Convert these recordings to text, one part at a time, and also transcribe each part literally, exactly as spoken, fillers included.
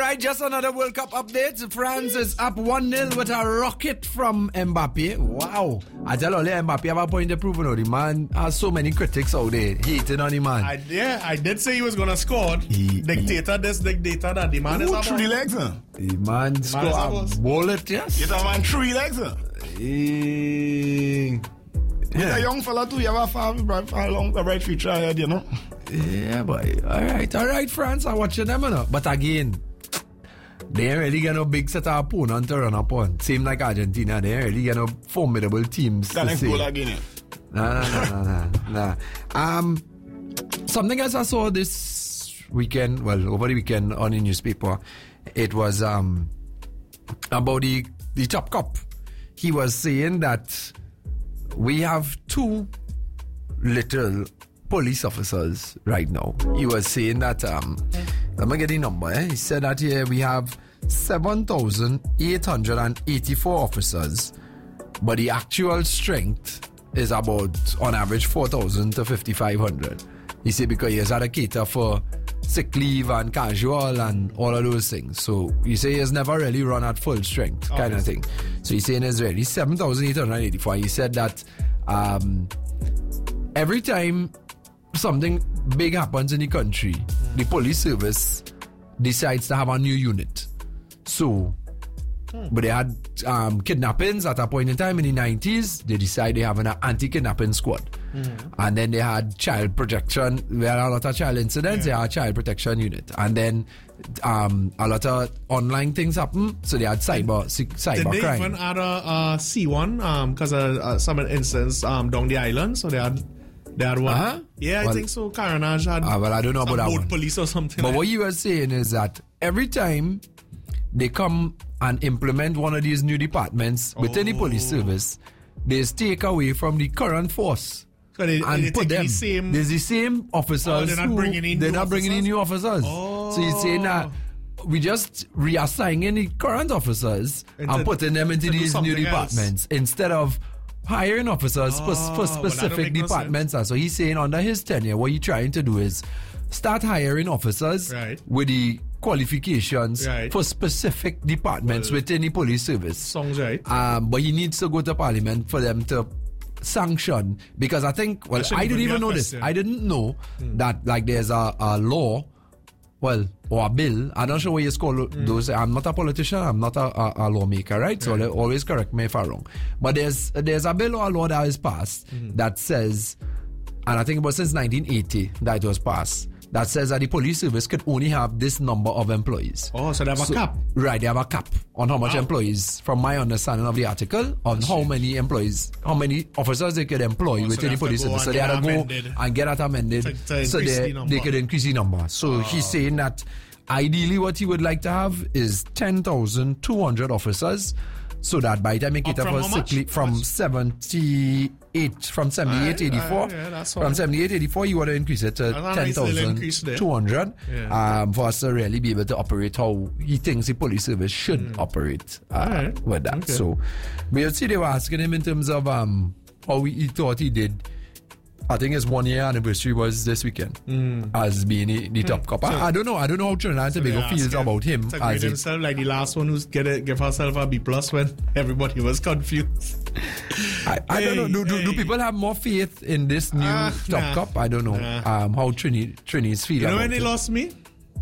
right, just another World Cup update. France is up one nil with a rocket from Mbappe. Wow. I tell you, Mbappe have a point to prove. You know, the man has so many critics out there hating on the man. I, yeah, I did say he was going to score. He, dictator, he, this dictator, that the man Ooh, is a three legs, huh? The man, man scored a bullet, yes. It's a man three legs, huh? He, yeah. A young fella too, you have a far, far long, a bright future ahead, you know. Yeah, boy. All right, all right, France. I'm watching them, you know. But again, they ain't really get no big set of opponent to run up on. Same like Argentina, they ain't really get no formidable teams. Can I go again? Nah, nah, nah, nah, nah. Um, something else I saw this weekend, well, over the weekend on the newspaper, it was um about the the Top Cup. He was saying that we have two little police officers right now. He was saying that um let me get the number. Eh? He said that here we have seven thousand eight hundred eighty-four officers, but the actual strength is about on average four thousand to fifty-five hundred. He said because he has had to cater for sick leave and casual and all of those things. So you say he has never really run at full strength kind of thing. So he's saying it's really seven thousand eight hundred eighty-four. He said that um, every time something big happens in the country, mm. the police service decides to have a new unit. So, mm. but they had um, kidnappings at a point in time in the nineties. They decided they have an anti-kidnapping squad. Mm. And then they had child protection. We had a lot of child incidents. Yeah. They had a child protection unit. And then um, a lot of online things happen. So they had cyber did, cyber did they crime. Did they even add a, a C one because um, of uh, some incidents um, down the island? So they had They had one. Uh-huh. Yeah, I well, think so. Carnage had. Uh, well, I don't know about that one. Police or something. But like. what you were saying is that every time they come and implement one of these new departments oh. within the police service, they take away from the current force. So they, and they put them. The same, there's the same officers. Oh, they're not who, bringing in. They're new not bringing in new officers. Oh. So you're saying that we just reassigning the current officers into, and putting them into these new departments else. Instead of hiring officers oh, for, for specific well, departments. No so he's saying under his tenure, what he's trying to do is start hiring officers right. with the qualifications right. for specific departments well, within the police service. Sounds right. Um, but he needs to go to Parliament for them to sanction, because I think, well, I didn't even know this. I didn't know hmm. that like there's a, a law, well, or a bill. I'm not sure what you call mm. those. I'm not a politician. I'm not a, a, a lawmaker, right? So right. always correct me if I'm wrong. But there's there's a bill or a law that is passed mm. that says, and I think it was since nineteen eighty that it was passed, that says that the police service could only have this number of employees. Oh, so they have so, a cap. Right, they have a cap on how much wow. employees, from my understanding of the article, on how many employees, how many officers they could employ oh, within so the police service. So they had to go amended. and get that amended to, to so they, the they could increase the number. So oh. he's saying that ideally what he would like to have is ten thousand two hundred officers, so that by the time he cater for sick leave from seventy-eight, from seventy-eight eighty-four, uh, yeah, from seventy-eight eighty-four, you want to increase it to ten thousand two hundred yeah. um, for us to really be able to operate how he thinks the police service should mm. operate uh, right. with that. Okay. So, we'll see, they were asking him in terms of um, how he, he thought he did. I think his one year anniversary was this weekend mm. as being the, the mm. top cup. So, I, I don't know. I don't know how Trinidad and Tobago so feels about him. To as himself, like the last one who's get a, give herself a B plus when everybody was confused. I, I hey, don't know. Do, hey. do, do people have more faith in this new uh, top nah, cup? I don't know nah. um, how Trini Trini's feel. You know about when he it. lost me?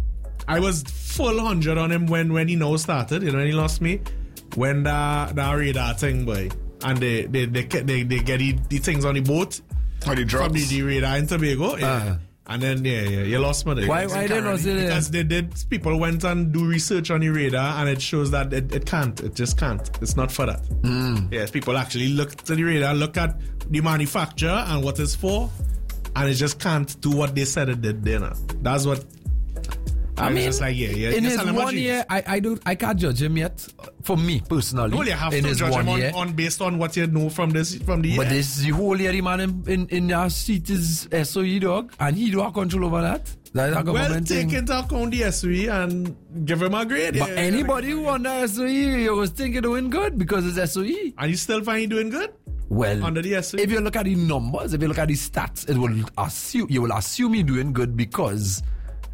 I was full hundred on him when when he now started. You know when he lost me when the the radar thing boy and they they they they, they get the, the things on the boat. Or the drugs. From the, the radar in Tobago, yeah. Uh-huh. And then, yeah, yeah, you lost me there. Why, why they lost it? Because they did, people went and do research on the radar, and it shows that it, it can't, it just can't. It's not for that. Mm. Yes, people actually look to the radar, look at the manufacturer and what it's for, and it just can't do what they said it did there. That's what. I, I mean, just like, yeah, yeah. In his one year, I, I don't, I can't judge him yet. For me personally, no, you have in to his judge one him on, year. on based on what you know from this from the year. But this the whole year, the man in in, in our seat is S O E dog, and he do have control over that. That's a well, take thing. into account the S O E and give him a grade. But yeah, anybody who under S O E, you was thinking doing good because it's S O E. And you still find you doing good? Well, under the S O E? If you look at the numbers, if you look at the stats, it will assume you will assume you're doing good because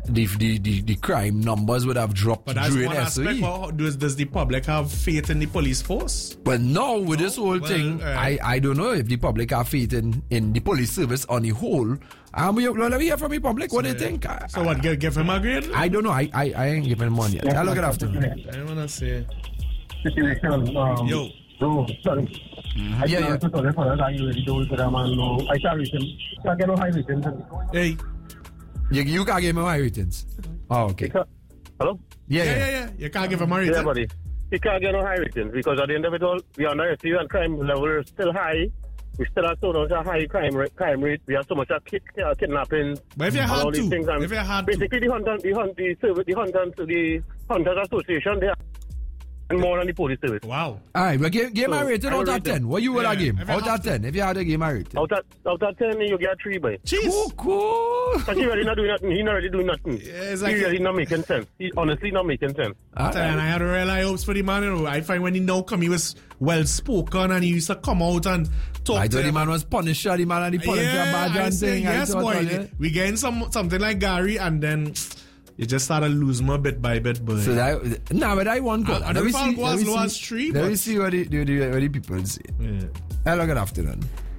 the, the, the, the crime numbers would have dropped But that's during one S O aspect. E. Well, does, does the public have faith in the police force? But now with this whole well, thing, uh, I, I don't know if the public have faith in, in the police service on the whole. Um, we, let me hear from the public. What do they think? I, So what, give, give him a grade? I don't know. I, I, I ain't giving him money yet. Yeah, Hello, good afternoon. I want to say... Situation. Um, Yo. No, sorry. I Yeah, can't yeah. put on it for that. I really do it for that man. No, I can't reach him. I get no high ratings. Hey. You, you can't give me my ratings. Oh, okay. Hello? Yeah, Yeah, yeah. yeah, yeah. You can't give him a rating. Yeah, buddy. He can't get no high ratings because at the end of it all, we are S U and crime level is still high. We still have so much a high crime rate, crime rate. We have so much of kid, uh, kidnapping. But if you and had all these to, things. And if you had to. basically, the hunt, the hunt, the service, the hunt, and the Hunters Association, they are more than the police service. Wow. All right, but give, give my So, rating I out will of rate them. ten. What you would Yeah, have give? if you Out have of ten. If you had to give my rating. Out of, out of ten, you get three, boy. Jeez. Oh, cool. Because he really not doing nothing. He not really doing nothing. Yeah, it's like- he really not making sense. He honestly not making sense. All And I right. had real high hopes for the man. You know, I find when he now come, he was well spoken and he used to come out and talk I to thought the them. man was punished, the man and the punished Yeah, badge I and say thing. I yes, thought, boy. yeah. We getting some something like Gary, and then you just started losing more bit by bit, boy. So that, nah, but I want God. I- I don't know if I'll go as low as three, Let me but- see what the, the, the, what the people say. Yeah. Hello, good afternoon.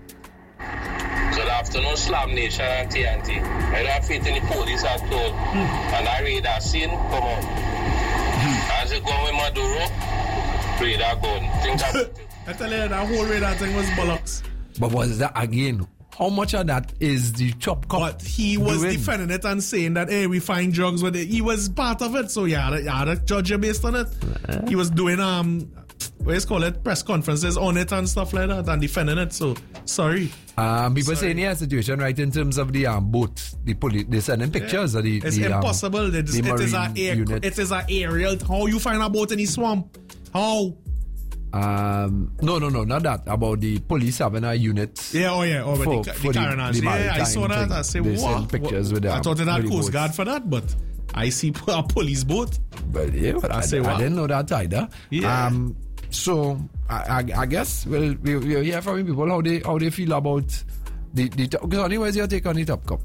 Good afternoon, Slam Nation and T N T. I don't have faith in the police at all. And I read that scene, come on. As you go with Maduro, read that gun. Think about it. I tell you, that whole way that thing was bollocks. But was that again? How much of that is the chop cop? But he was doing? defending it and saying that, hey, we find drugs with it. He was part of it, so you had to, you had to judge him based on it. He was doing, um, what is call it, press conferences on it and stuff like that and defending it, so sorry. Um, people Sorry. saying yeah, situation right in terms of the um, boat, the police, they sending pictures of the. It's the, um, impossible. It is, the it is a marine air, unit. it is a aerial. How you find a boat in the swamp? How? Um, no, no, no, not that. About the police having a unit. Yeah, oh yeah, oh, but For- the, for the the- carnage. the Yeah, I maritime saw that. thing. I say, They wow. send pictures with I the, thought it um, had with the Coast boats. Guard for that, but I see a police boat. But yeah, but I, I say, I wow. didn't know that either. Yeah. Um, so I, I, I guess we'll we we'll hear from people how they how they feel about the the. Because anyways, your take on the Top Cup.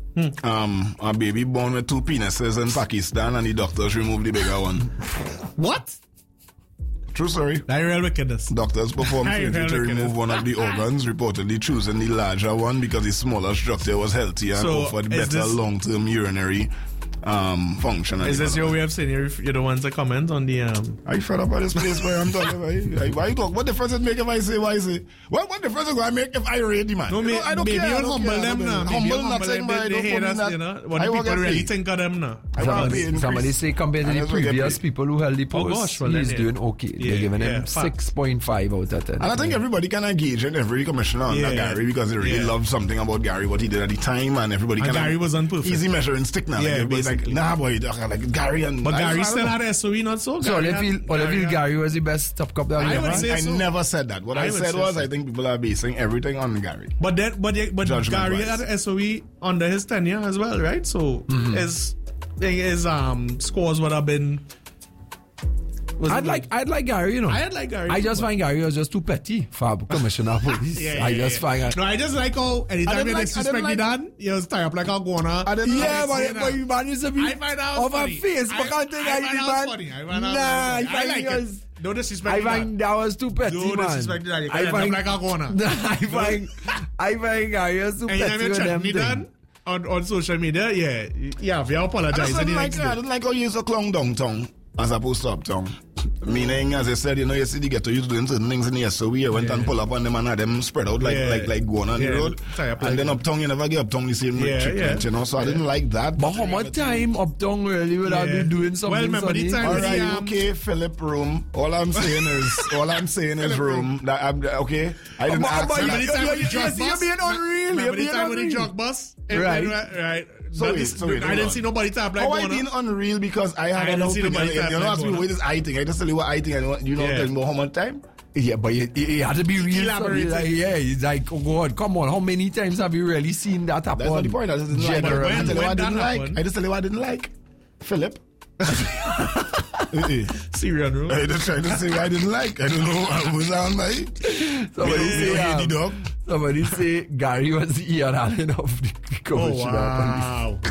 Um, a baby born with two penises in Pakistan and the doctors removed the bigger one. What? True story. That real wickedness. Doctors performed I surgery heard to look at remove it. one of the organs, reportedly choosing the larger one because the smaller structure was healthier and So, offered is better this- long-term urinary um, function. Is this your way of saying you're, you're the ones that comment on the um? Are you fed up at this place where I'm talking about? Why- Why you talk? What difference it make if I say, why I say? What, what difference it going to make if I rate the man? No, You may, know, I don't maybe care. I you'll don't humble care. them now. Maybe Humble you'll humble nothing, them. but They, I they don't hear put me us, that. you know. What I the will people get really paid. think of them now. I want to pay Somebody, increase. somebody say compared to And the that's what get previous paid. people who held the Oh, post, gosh, well, he's then, doing yeah. okay. Yeah, They're giving yeah, him fact. six point five out of ten. And I think everybody can engage in every commissioner under Yeah. Gary because they really Yeah. love something about Gary, what he did at the time, and everybody And can. Gary was unperfect. Easy measuring stick now. Yeah, like, everybody's like, basically. nah, boy, like Gary and. But I- Gary I still don't know. had S O E, not so. So Gary they had- feel, well, they feel had- Gary was the best Top Cup that we I ever would had. say I so. never said that. What I, I would said say was, so. I think people are basing everything on Gary. But then, but but Judgment Gary wise. had S O E under his tenure as well, right? So Mm-hmm. his his um scores would have been. was I'd it like, I'd like Gary, you know. I'd like Gary I too, just but- find Gary was just too petty for commissioner of police. Yeah, yeah, I yeah, just yeah. find. No, I just like how anytime didn't they like- I disrespect didn't the like- dad, you just tie up like a goner. I didn't Yeah, like but, saying but that. you man used to be I find out of a funny. face. I- But can't think I I find did, out man. funny. I find out Nah, I funny. I find like he it. was. No disrespect I to find that was too petty, No man. disrespect to that. You I can end find up like a corner. I find I find Gary was too Anytime petty you with check them me things. done on, on social media, yeah, yeah, if you I apologize, just then didn't the like, next I day. didn't like how you use a clown downtown as opposed to uptown. Meaning, as I said, you know, you see the ghetto, you doing certain things in the S O E, I went Yeah. and pull up on them and had them spread out like Yeah. like like going on Yeah, the road. tie up And like then that. uptown, you never get uptown the same Yeah, treatment, yeah. you know, so I didn't like that. But how much time Uptown really would have Yeah. been doing something? Well, remember the Sonny? time All with right, the, um, okay, Philip room. All I'm saying is, all I'm saying is room. That I'm okay. I didn't But- ask. but for you- that. Remember the time with the you- drug you- you're bus? being unreal, Remember you're the being time with the unreal. drug bus? It Right. went, right, right. So That wait, is- so wait, I hold didn't on. see nobody tap like How I going being on. unreal because I had I an didn't see opinion. nobody You tap don't like ask me going what is I think. I just tell you what I think. And you know, Yeah. tell me how much time. Yeah, but it, it, it had to be real. Elaborate Like, it. yeah, it's like, oh God, come on. How many times have you really seen that happen? That's not the point. I just didn't like. Generally. I tell you what I When didn't that like. happened- I just tell you what I didn't like. Philip. Eh, eh. Syrian room. I just trying to say what I didn't like. I don't know. I was on my. Somebody You say, know, um, the dog. somebody say Gary was the Ian Allen of the Oh, commissioner of police. wow.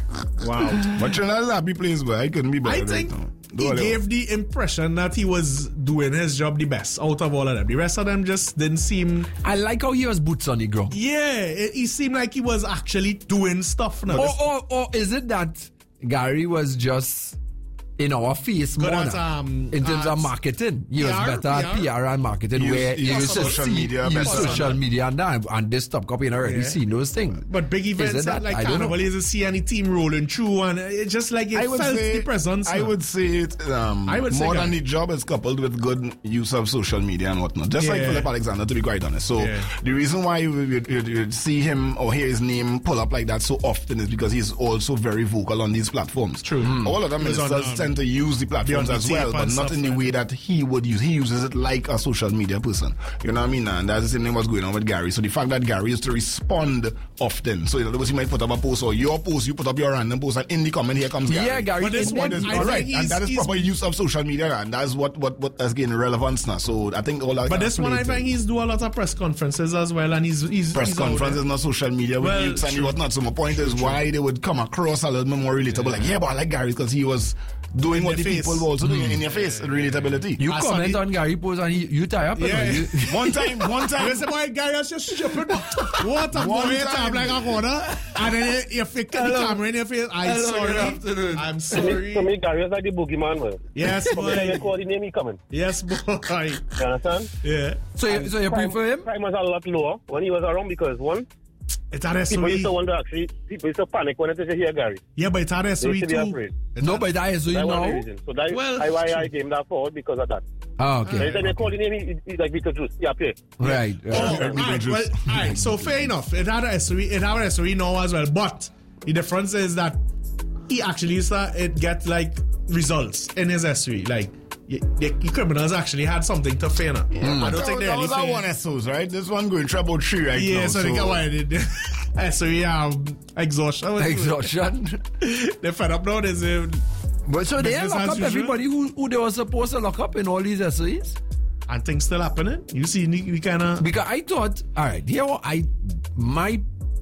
Wow. But Trinidad is a happy place, but I couldn't be better. I think right now. he Do whatever. gave the impression that he was doing his job the best out of all of them. The rest of them just didn't seem... I like how he was boots on the ground. Yeah, it, he seemed like he was actually doing stuff now. Or, or, or is it that Gary was just in our face more Good at, now? um, in terms at of marketing? He was P R, better at P R and marketing, He used- where he you used used to social see, media use better. social media and that, and this top copy and already Yeah. seen those things. But big Is events it that? like I don't Carnival, know. you just see any team rolling through, and it's just like you I would felt say, the presence. I now. would say it, um, I would say more than Gary. the job is coupled with good use of social media and whatnot. Just like Yeah. Philip Alexander, to be quite honest. So Yeah. the reason why you, you, you, you see him or hear his name pull up like that so often is because he's also very vocal on these platforms. True. All of the He was on, ministers um, tend to use the platforms Beyond as the well, Tape but and not stuff in the like way that he would use. He uses it like a social media person. You know what I mean? And that's the same thing what's going on with Gary. So the fact that Gary used to respond often. So in other words, he might put up a post or your post, you put up your random post, and in the comment here comes Gary. Yeah, Gary. But this in one them- is- I All think right, he's- and that is he's- proper use of social media, and that's what what what has gained relevance now. So I think all that. But kind this of one, I played think he's do a lot of press conferences as well, and he's he's press he's out conference there. is not social media with Well, youths and true. whatnot. So my point is why they would come across a little bit more relatable. Like, yeah, but I like Gary because he was doing In what the your face. people were also doing in your face. Relatability. You I saw comment the- on Gary post and he, you tie up. you know, Yeah. you- one time, one time. You say, boy, Gary, that's just stupid. What a One boy, time. time like a corner, and then you, you fix the Hello. camera in your face. I'm Hello, good sorry. afternoon. I'm To me, to sorry. me, Gary was like the boogeyman, man. Yes, From the time you boy. call the name, he coming. Yes, boy. You understand? Yeah. So, you, so you Crime- prefer him? Crime was a lot lower when he was around because, one, It's an people used to S O E. wonder actually, people used to panic when they hear Gary. Yeah, but it's an S They O E used to be too. afraid. No, but that is who you That was the know. reason. So that Well, I why true. I came that forward because of that. Oh, Every okay. time you call the name, he, he, he like Beetlejuice. Yeah, play. Right. Oh, right. all right, well, all right. So fair enough. It had a S O E. It had an S O E now as well. But the difference is that he actually used to it get like results in his S O E. Like y- the, the criminals actually had something to fear now. I don't think they that really was that fear. one S Os, right? This one going trouble three right Yeah, now. so, they got why they did. S O E um, exhaustion. Exhaustion. They're fed up now. There's a, But so they Business lock as up usual. everybody who, who they were supposed to lock up in all these S O Es? and things still happening. You see, we kind of Because I thought, all right, here what I, my,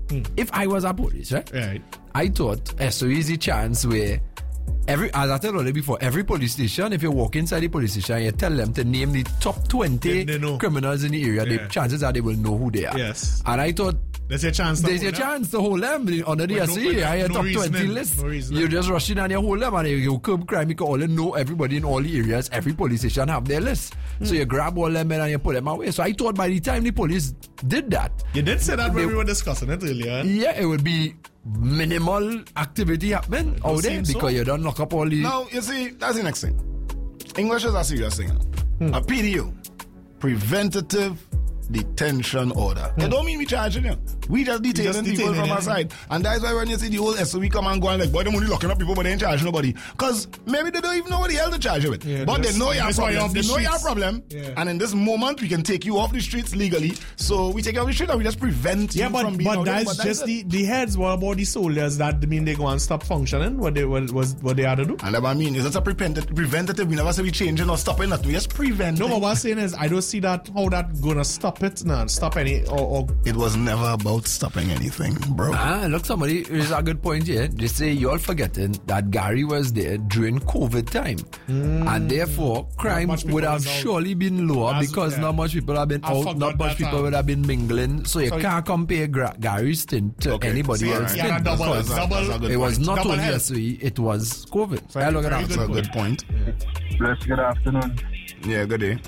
if I was a police, right? right. I thought S O E is a chance where every, as I told you before, every police station, if you walk inside the police station, you tell them to name the top twenty They- they know. criminals in the area, Yeah. the chances are they will know who they are. Yes. And I thought, There's a chance. to there's a hold them. chance to hold them under the With no- S O E. with I had no top twenty reasoning, list. no reasoning. You just rush in and you hold them and you curb crime. You can all know everybody in all the areas. Every police station have their list. Hmm. So you grab all them men and you put them away. So I thought by the time the police did that, You did say that when They- we were discussing it earlier. yeah, it would be minimal activity happening out there seem so. because you don't lock up all the. Now, you see, that's the next thing. English is a serious thing. Hmm. A P D O, preventative detention order. It don't mean we charging you. We just detaining just people detaining from them. our side. And that's why when you see the whole S O E come and go and like, boy, they're only locking up people, but they ain't charging nobody. Because maybe they don't even know what the hell to charge you with. Yeah, but they just- know you have that's why you're problem. off They the know you have streets. problem. Yeah. And in this moment, we can take you off the streets legally. So we take you off the street and we just prevent Yeah, you but from being but out there. that's But just it. the, the heads. What about the soldiers? That mean they go and stop functioning? What they what was what they had to do? And that what I mean, is it a preventative, preventative? We never say we changing or stopping that. We just prevent. No, but what I'm saying is, I don't see that how that gonna stop it. Nah, stop any or, or It was never about stopping anything, bro. Ah, look, somebody raised a good point here. They say you're forgetting that Gary was there during COVID time. And therefore, crime much people would have was out. surely been lower That's- because yeah. not much people have been I out, forgot not much that, people um, would have been mingling. So you so- can't compare Gra- Gary's stint to Okay. anybody See, else's yeah, stint. double- because double- That's a good it was point. not double only health. S O E, it was COVID. Very- Hello, good very That's afternoon. a good point. Bless, good afternoon. Yeah, good day.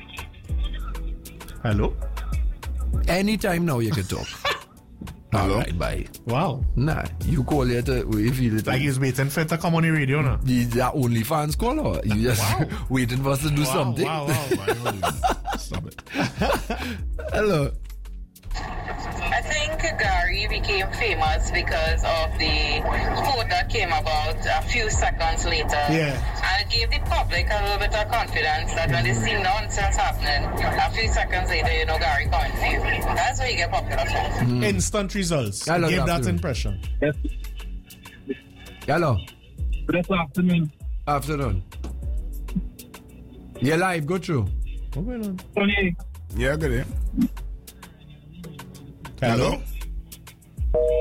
hello. Anytime now you can talk. All Hello? right, bye. Wow, Nah, you call it uh, we feel it. like he's waiting for it to come on the radio now. the, the OnlyFans call or you just waiting for us to do Wow, something. wow, wow. Stop it. Hello. I think Gary became famous because of the quote that came about a few seconds later. Yeah. And it gave the public a little bit of confidence that when they see nonsense happening, a few seconds later, you know, Gary coming for you. That's where you get popular from. Instant results. Hello, Give good that afternoon. impression. Yes, Hello. good afternoon. Afternoon. You're live. Go through. What's going on? Yeah, good day. Hello?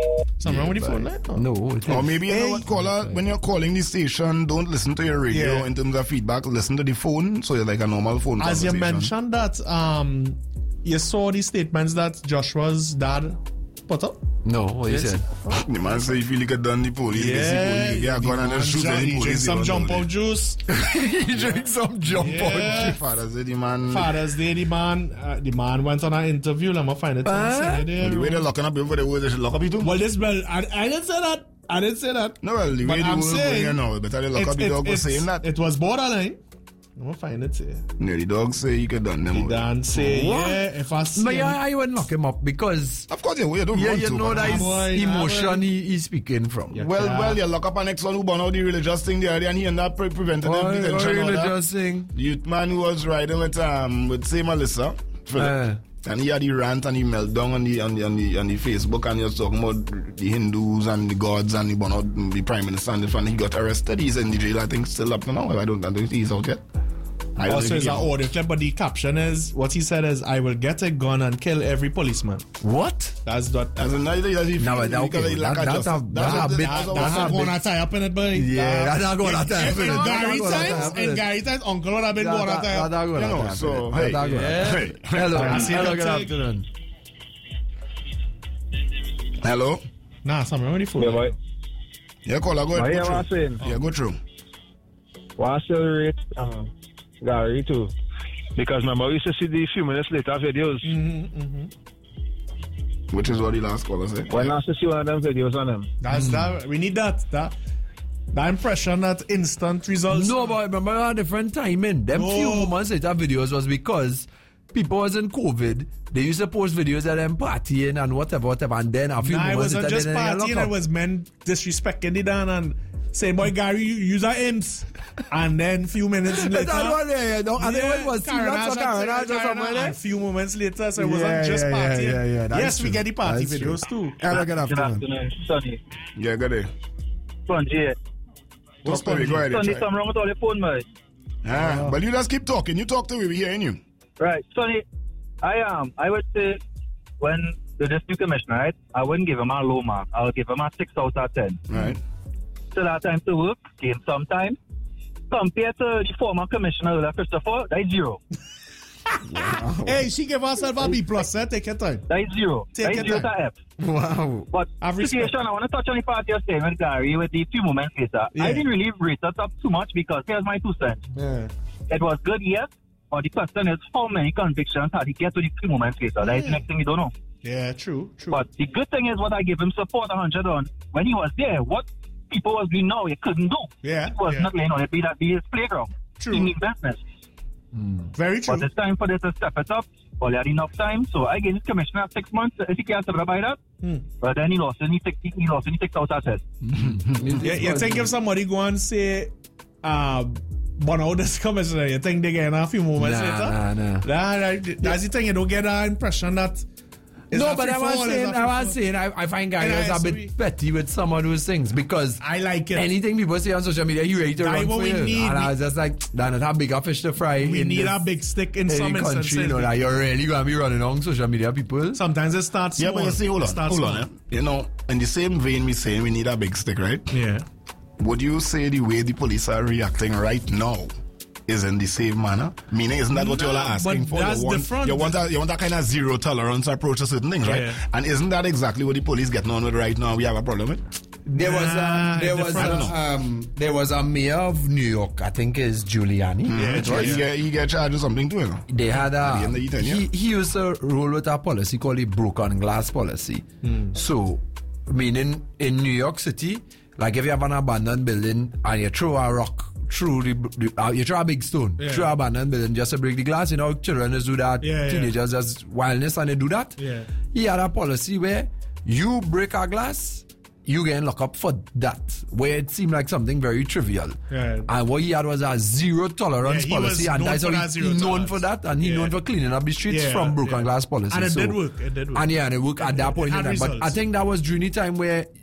Something wrong with the but- phone line? No. it Or is. maybe you know what, caller, when you're calling the station, don't listen to your radio Yeah. in terms of feedback. Listen to the phone, so you're like a normal phone As you conversation. mentioned that um, you saw the statements that Joshua's dad put up. No, what you said? The man say if you look at done the police, Yeah, yeah, yeah, the go on and man just shoot drank- any he drink police. some you jump don't out know. juice. He drank some jump Yeah. Father said the man. Father's Day, the man, uh, the man went on an interview. Let me find it. Huh? The way they're locking up people for the world, they should lock up you too. Well, this well, I, I didn't say that. I didn't say that. No, well, the But way the I'm world saying going now, better they lock It's- up the it's- dog for it's- saying that. It was borderline. I'm gonna find it here. No, the dog say you could done them. The out. Dan say, What? yeah, if I see But him, yeah, I wouldn't lock him up because Of course, yeah, you don't yeah, want you to. know but- that is boy, nah, emotion boy. he, he's speaking from. Yeah. Well, Yeah. well, you lock up an next one who born out the religious thing there, and he end up pre- preventative What, what detention order. religious thing? The youth man who was riding with um with say Melissa, Philip, Uh. and he had the rant and he meltdown on the on the on the on the Facebook, and he was talking about the Hindus and the gods and the born out the prime minister and the and he got arrested. He's in the jail, I think, still up to now. I don't I don't think he's out yet. I don't also think it's he an out. audio clip, but the caption is what he said is, "I will get a gun and kill every policeman." What? That's that. As in, now he- he No, feel- but that- because okay, he lack that- of that's justice. a- That's that's what a the- bit- that's what- That's that's not a going to bit- tie up in it, boy. Yeah, that's not going to tie up in it. In That's Gary not gonna tie times, up in in it. Gary times, uncle would have been That's going to not- tie that's up. not gonna You know, tie up so, in it. hey, That's not gonna- yeah. Hey, Hello, I see hello, that good take. afternoon. hello. Nah, something wrong with the Yeah, phone. boy. Yeah, caller, go But ahead. yeah, Go what I'm through. saying, Yeah, go through. what I still rate um, Gary too. Because remember, we used to see the few minutes later videos. Which is what the last caller said. When I used to see one of them videos on them. That's that. We need that. That. That impression, that instant results. No, but remember a different timing. Them No. few months later videos was because people was in COVID. They used to post videos of them partying and whatever, whatever. And then a few Nah, it months wasn't later, just then they lock partying. up. It was men disrespecting the Dan and saying, "Boy, Gary, you use our imps." And then few minutes later, That's what they, you know, and then it was seen Karen lots of Ash and Karen Ash or Karen somewhere Ash, there. and few moments later, so it Yeah, wasn't just yeah, yeah, partying. yeah, yeah, that's Yes, we true. get the party That's videos too. Hello, good afternoon. afternoon, Sonny. Yeah, go there. Spongy. Talk to me. Go ahead. Sonny, try. something wrong with all the phone, man. Ah, but you just keep talking. You talk to me. We're hearing you. Right, Sonny, I um, I would say when the district commissioner, right, I wouldn't give him a low mark. I would give him a six out of ten. Right. Still had time to work, gain some time. Compared to the former commissioner, Christopher, that's zero. Hey, she gave herself a B plus. Eh? Take your time. That's zero. Take That's your zero to time. F. Wow. But Have respect. situation, I want to touch on the part you're saying with Gary with the few moments later. Yeah. I didn't really rate it up too much because here's my two cents. Yeah. It was good, yes, but the question is how many convictions had he get to the few moments later? That's the next thing you don't know. Yeah, true, true. But the good thing is what I give him support one hundred on. When he was there, what people was doing now, he couldn't do. Yeah, It was yeah. not laying on it, be that be his playground. True. He need business. Very true. But it's time for this to step it up. Well, he had enough time, so I gave this commissioner six months. If he can't step it up by that, Hmm. but then he lost and he six, he lost and he six out of ten. Yeah, you think if somebody go and say, uh, but now this commissioner, you think they get a few moments Nah, later? nah, nah. Nah, that- that's the thing. You don't get that impression that. it's No, a but I free was fall, it's saying, a I free was fall. saying, I, I find Gary And is I a bit see- petty with some of those things because I like it. anything people say on social media, he ready to That run what for we you. need. And I was just like, damn, it's a bigger fish to fry. We in need this, a big stick in in some the country, instances. you know, that you're really going to be running on social media, people. Sometimes it starts Yeah, small. but you see, hold It on, starts hold on. small. Eh? You know, in the same vein, we saying we need a big stick, right? Yeah. Would you say the way the police are reacting right now is in the same manner? Meaning, isn't that what you all are asking but for? that's you want, different. You want, a, you want that kind of zero tolerance approach to certain things, right? Yeah. And isn't that exactly what the police getting on with right now? We have a problem with. There was Nah, um, there it's was different. a, um, there was a mayor of New York, I think is Giuliani. Yeah, it's right. right. You get, you get charged with something too, you know? They had At a the end of the ten, he, yeah. he used to roll with a policy called the broken glass policy. So, meaning in New York City, like if you have an abandoned building and you throw a rock through the, the uh, you throw a big stone Yeah. through an abandoned building just to break the glass, you know, children just do that, Yeah, yeah. teenagers just wildness and they do that. Yeah. He had a policy where you break a glass, you get locked up for that, where it seemed like something very trivial. Yeah. And what he had was a zero tolerance Yeah, he policy, was and known that's for how that he, zero he known tolerance. for that, and he Yeah. known for cleaning up the streets Yeah, from broken yeah. glass policy. And it So- did work, it did work. And yeah, and it worked at that point had in time. But I results. think that was during the time where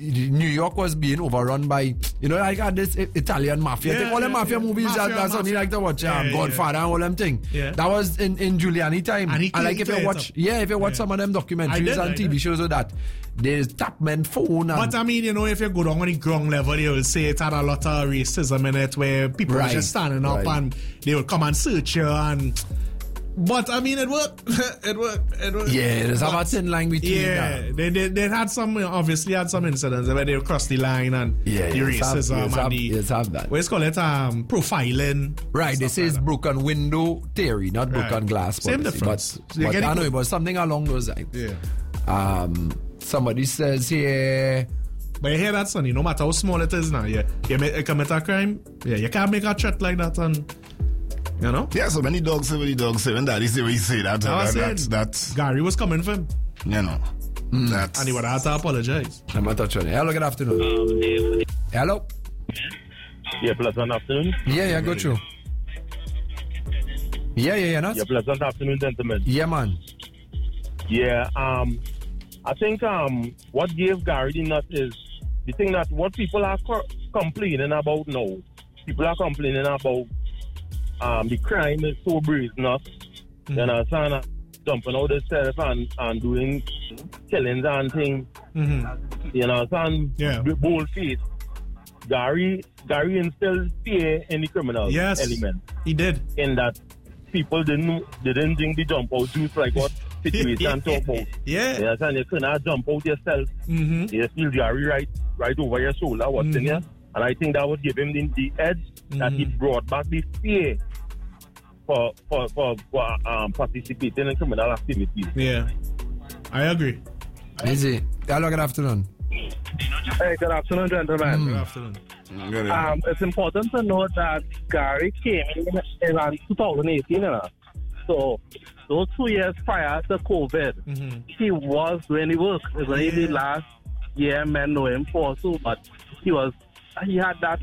New York was being overrun by, you know, like had this I- Italian mafia Yeah, thing. All the yeah, mafia yeah. movies Mafia, that, that's only mafia. like to watch, Yeah, um, yeah, Godfather and all them thing. Yeah. That was in, in Giuliani time. And he like cleaned if you it watch, up. yeah, if you watch Yeah. some of them I documentaries did, and I T V did. shows with that, there's Tapman phone and But I mean, you know, if you go down on the ground level, they will say it had a lot of racism in it, where people Right, were just standing up right. and they will come and search you. And but I mean, it worked. it worked. It worked. yeah, there's But- a thin line between Yeah, that. they, they they had some obviously had some incidents where they crossed the line and Yeah, the yes, have- racism yes, and have- the yes, have that. what's called it um profiling. Right, this stuff is like that. broken window theory, not Right. broken glass Same policy. difference. But, So you're but getting- I know it was something along those lines. Yeah, Um, somebody says here, but you hear that, Sonny? No matter how small it is now, yeah, you make, you commit a crime, yeah, you can't make a threat like that, and you know. Yeah, so when the dog say what the dog say, when daddy say what he say, that, I was that, saying, that's, that's, Gary was coming for him, you know, that's... and he would have to apologize. I'm not touching it. Hello, good afternoon. Hello? Yeah, pleasant afternoon. Yeah, yeah, go through. Yeah, yeah, yeah, not? Yeah, pleasant afternoon, gentlemen. Yeah, man. Yeah, um, I think um, what gave Gary the nut is the thing that what people are co- complaining about now. People are complaining about um, the crime is so brazenous. Mm-hmm. You understand? Uh, Jumping out itself and, and doing killings and things. Mm-hmm. You understand? Yeah. With bold face. Gary, Gary instilled fear in the criminal Yes, element. he did. In that people didn't didn't think the jump out juice like what situation talk about. Yeah. You understand? You cannot jump out yourself. Mm-hmm. You feel Gary right right over your shoulder, what's in Mhm. here. And I think that would give him the, the edge that he Mhm. brought back the fear for for for, for um, participating in criminal activities. Yeah, I agree. Easy. Hello, good afternoon. Hey, good afternoon, gentlemen. Good afternoon. Good, yeah. Um, it's important to note that Gary came in in around twenty eighteen. You know? So, those two years prior to COVID, Mm-hmm. he was doing the work. It's only the last year men know him for so, but he was, he had that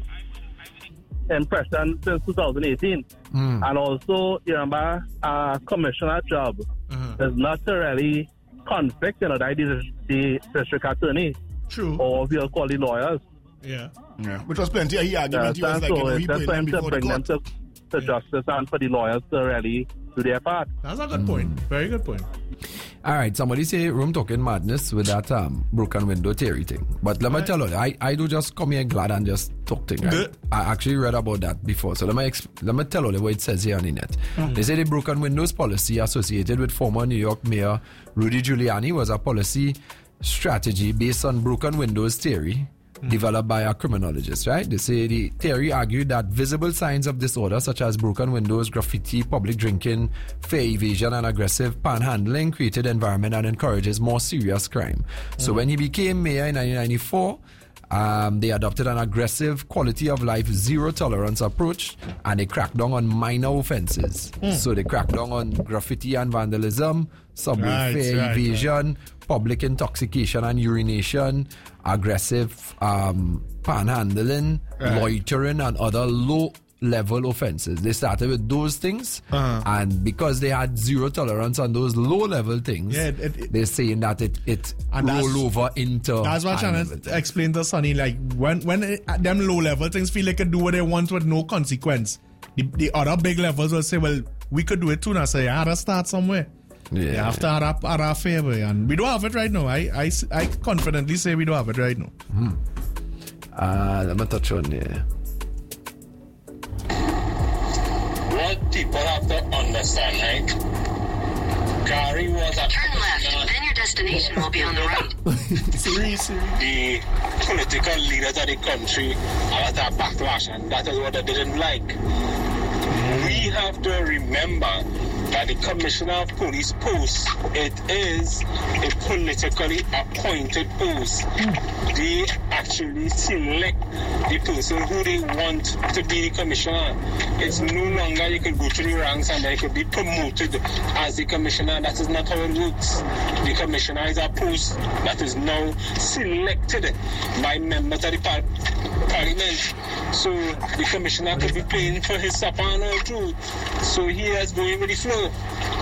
impression since twenty eighteen. Mm. And also, you remember, uh, commissioner job Uh-huh. is not to really conflict, you know, that is the district attorney, True. or we'll call the lawyers. Yeah. Yeah, which was plenty of he argument. He was Uh, like, so you know, he it's just put for them him to before the bring them court. to, to justice and for the lawyers to really do their part. That's a good point. Very good point. All right, somebody say room talking madness with that um, broken window theory thing. But let me tell you, I, I do just come here glad and just talk thing, right? Good. I actually read about that before. So let me exp- let me tell you what it says here on the net. They say the broken windows policy associated with former New York Mayor Rudy Giuliani was a policy strategy based on broken windows theory developed by a criminologist, right? They say the theory argued that visible signs of disorder such as broken windows, graffiti, public drinking, fare evasion, and aggressive panhandling created environment that encourages more serious crime. So when he became mayor in nineteen ninety-four, um, they adopted an aggressive quality of life, zero tolerance approach, and they cracked down on minor offenses. So they cracked down on graffiti and vandalism, subway Right, fare right, evasion, public intoxication and urination, aggressive um, panhandling, Right. loitering, and other low level offenses. They started with those things, Uh-huh. and because they had zero tolerance on those low level things, Yeah, it- it- they're saying that it, it And that's- roll over into That's what I'm high trying level to explain to Sonny. Like, when when it, at them low level things feel like they can do what they want with no consequence, the, the other big levels will say, well, we could do it too now. So you had to start somewhere. Yeah. You have to have a, have a favor. And we don't have it right now. I, I, I confidently say we don't have it right now. Uh, let me touch on there. What people have to understand, right? Gary was a Turn left, then your destination will be on the right. the political leaders of the country are at a backlash, and that is what they didn't like. We have to remember that the Commissioner of Police post, it is a politically appointed post. They actually select the person who they want to be the commissioner. It's no longer you can go through the ranks and then you could be promoted as the commissioner. That is not how it works. The commissioner is a post that is now selected by members of the par- parliament. So the commissioner could be playing for his supper and all too. So he is going with the flow.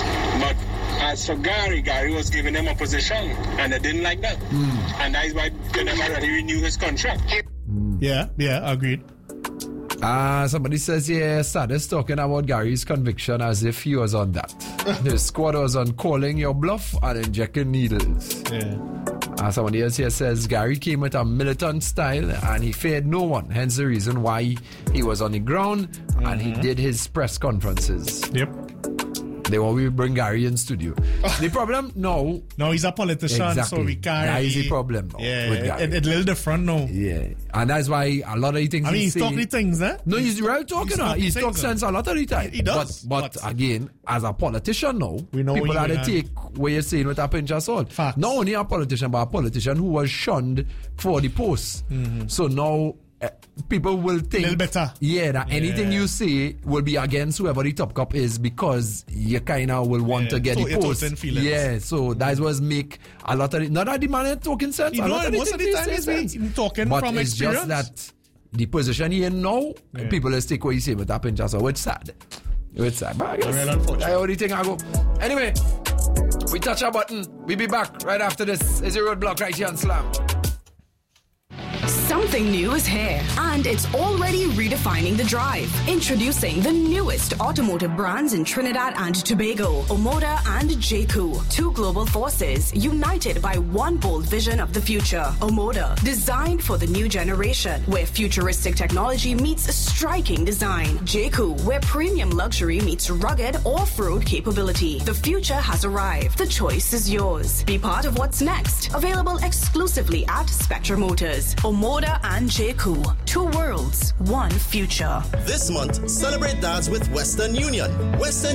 But as for Gary, Gary was giving them a position and they didn't like that. And that is why can never really renew his contract. Yeah, yeah, agreed. Uh, somebody says, yeah, Sad is talking about Gary's conviction as if he was on that. The squad was on calling your bluff and injecting needles. Yeah. Uh, somebody else here says, Gary came with a militant style and he feared no one. Hence the reason why he was on the ground mm-hmm. and he did his press conferences. Yep. They want to bring Gary in studio. The problem? No. No, he's a politician, exactly. so we can't. That is the problem. Now yeah, with Gary. It's it, it a little different now. Yeah. And that's why a lot of the things I mean, he's he's talking things, eh? No, he's real talking. He's, uh, he's talking sense a lot of the time. He does. But, but, but again, as a politician now, we know people are to take what you're saying with a pinch of salt. Facts. Not only a politician, but a politician who was shunned for the post. Mm-hmm. So now uh, people will think, little better. yeah, that yeah. anything you say will be against whoever the top cop is because you kind of will want yeah. to get so, the post. Yeah, so that was make a lot of it. Not that the man is talking sense. You a know, lot of most of the time he's talking but from it's experience. Just that the position he in now, yeah. people will stick what you say with that pinch of salt, which sad. It's sad. But I guess I already think I go. Anyway, we touch our button. We be back right after this. It's your roadblock right here on Slam. Something new is here, and it's already redefining the drive. Introducing the newest automotive brands in Trinidad and Tobago, Omoda and J C U. Two global forces united by one bold vision of the future. Omoda, designed for the new generation, where futuristic technology meets striking design. J C U, where premium luxury meets rugged off-road capability. The future has arrived. The choice is yours. Be part of what's next. Available exclusively at Spectra Motors. Omoda and J C U. Two worlds, one future. This month, celebrate dads with Western Union. Western